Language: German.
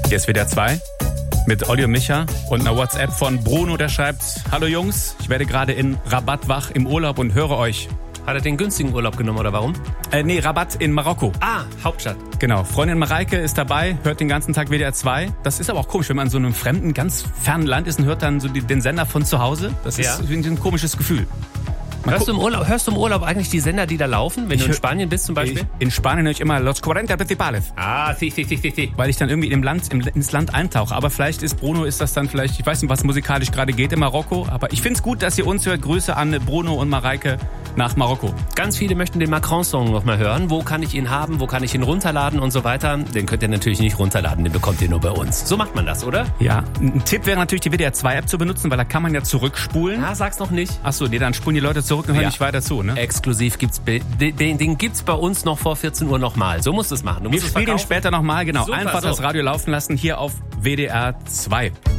Hier ist WDR 2 mit Olli und Micha und einer WhatsApp von Bruno, der schreibt: Hallo Jungs, ich werde gerade in Rabat wach im Urlaub und höre euch. Hat er den günstigen Urlaub genommen oder warum? Nee, Rabat in Marokko. Ah, Hauptstadt. Genau, Freundin Mareike ist dabei, hört den ganzen Tag WDR 2. Das ist aber auch komisch, wenn man in so einem fremden, ganz fernen Land ist und hört dann so den Sender von zu Hause. Das ist irgendwie ein komisches Gefühl. Hörst du im Urlaub eigentlich die Sender, die da laufen, wenn du in Spanien bist zum Beispiel? In Spanien höre ich immer Los 40 Principales. Ah, sí. Weil ich dann irgendwie ins Land eintauche. Aber vielleicht ist das dann vielleicht, ich weiß nicht, was musikalisch gerade geht in Marokko. Aber ich finde es gut, dass ihr uns hört. Grüße an Bruno und Mareike nach Marokko. Ganz viele möchten den Macron-Song noch mal hören. Wo kann ich ihn haben? Wo kann ich ihn runterladen und so weiter? Den könnt ihr natürlich nicht runterladen, den bekommt ihr nur bei uns. So macht man das, oder? Ja, ein Tipp wäre natürlich, die WDR 2-App zu benutzen, weil da kann man ja zurückspulen. Ah, sag's noch nicht. Achso, nee, dann spulen die Leute zurück und hören nicht weiter zu, ne? Exklusiv den gibt's bei uns noch vor 14 Uhr nochmal. So musst du es machen. Wir spielen den später nochmal, genau. Super, einfach das Radio laufen lassen hier auf WDR 2.